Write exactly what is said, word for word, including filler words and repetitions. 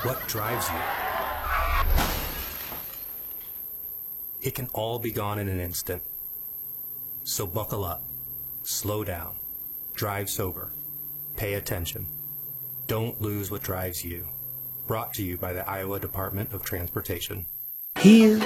What drives you? It can all be gone in an instant. So buckle up, slow down, drive sober, pay attention. Don't lose what drives you. Brought to you by the Iowa Department of Transportation. Here